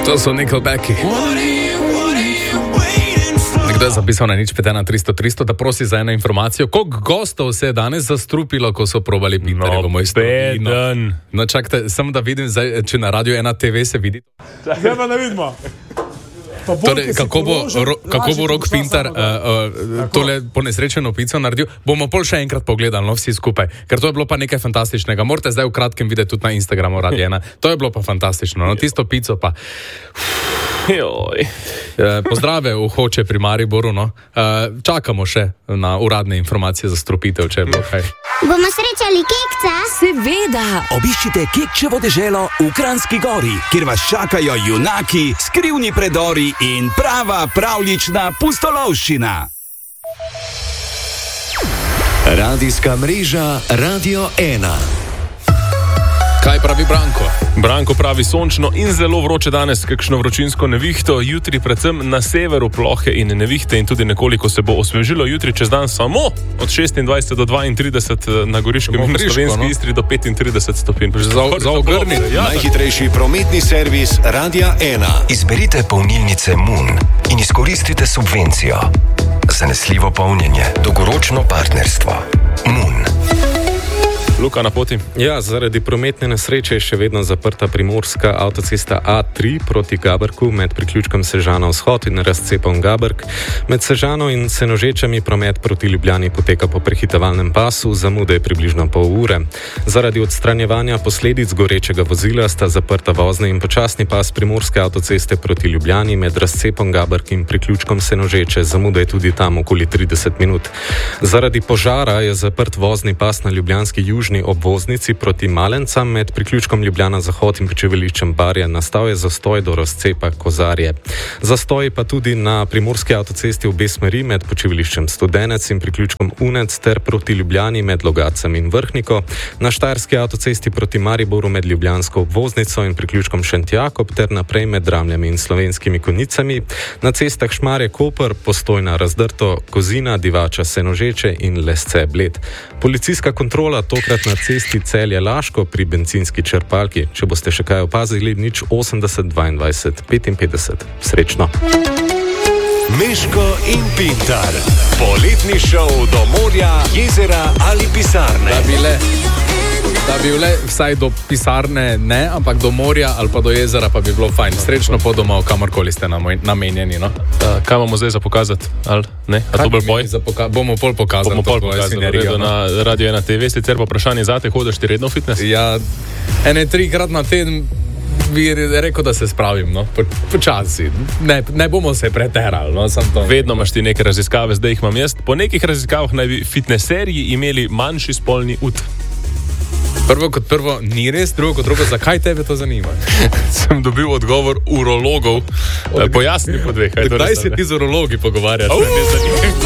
To so Nickelbacki. Nekdo je zapisal na nič 51300, da prosi za eno informacijo. Koliko gostov se je danes zastrupilo, ko so probali Pinterjevo moj Beden. No, čakajte, samo da vidim, zdaj, če na Radio 1 TV se vidi. Zdaj pa ne vidimo. Torej, kako bo Rok Pintar tole ponesrečeno pico naredil, bomo pol še enkrat pogledali, no, vsi skupaj, ker to je bilo pa nekaj fantastičnega. Morate zdaj v kratkem videti tudi na Instagramu Radio 1. To je bilo pa fantastično, no, tisto pico pa... Pozdrave v Hoče pri Mariboru, no. Čakamo še na uradne informacije za strupitev, če je bilo kaj. Bomo srečali Kekca? Seveda! Obiščite Kekčevo deželo v Kranjski Gori, kjer vas čakajo junaki, skrivni predori in prava pravljična pustolovščina. Radijska mreža Radio 1. Kaj pravi Branko? Branko pravi sončno in zelo vroče danes, kakšno vročinsko nevihto, jutri predvsem na severu plohe in nevihte in tudi nekoliko se bo osvežilo, jutri čez dan samo od 26 do 32 na Goriškem in Slovenski Istri do 35 stopinj. Za ogrni. Najhitrejši prometni servis Radia 1. Izberite polnilnice Moon in izkoristite subvencijo. Zanesljivo polnjenje, dolgoročno partnerstvo. Moon. Luka na poti. Ja, zaradi prometne nesreče je še vedno zaprta primorska avtocesta A3 proti Gabrku med priključkom Sežana vzhod in razcepom Gabrk. Med Sežano in Senožečami promet proti Ljubljani poteka po prehitevalnem pasu, zamude je približno pol ure. Zaradi odstranjevanja posledic gorečega vozila sta zaprta vozni in počasni pas primorske avtoceste proti Ljubljani med razcepom Gabrk in priključkom Senožeče, zamude je tudi tam okoli 30 minut. Zaradi požara je zaprt vozni pas na ljubljanski obvoznici proti Malencam med priključkom Ljubljana Zahod in počivališčem Barje. Nastal je zastoj do razcepa Kozarje. Zastoj pa tudi na primorski avtocesti v obe smeri med počivališčem Studenec in priključkom Unec ter proti Ljubljani med Logacem in Vrhniko. Na štajerski avtocesti proti Mariboru med ljubljansko obvoznico in priključkom Šentjakob ter naprej med Dramljami in Slovenskimi Konjicami. Na cestah Šmarje-Koper, Postojna Razdrto, Kozina, Divača Senožeče in Lesce Bled. Policijska kontrola tokrat na cesti Celje-Laško pri bencinski črpalki. Če boste še kaj opazili, nič 80 22 55. Srečno. Meško in Pintar. Poletni šov do morja, jezera ali pisarne. Da bi bile vsaj do pisarne ne, ampak do morja ali pa do jezera pa bi bilo fajn. Srečno po domov, kamorkoli ste namenjeni, no. Kaj imamo zdaj za pokazati? Ali ne? A to boj? Bomo pol pokazali. Na Radio 1 TV, sicer pa vprašanje zate, hodiš ti redno v fitness? Ja, 3-krat na teden bi rekel, da se spravim, no. Počasi. Ne bomo se preterali, no. Vedno imaš ti neke raziskave, zdaj jih imam jaz. Po nekih raziskavah naj bi fitnesserji imeli manjši spolni ud. Prvo kot prvo, ni res, drugo kot drugo, zakaj tebe to zanima? Sem dobil odgovor urologov. Pojasni po dveh. Kdaj se ti z urologi pogovarjaš?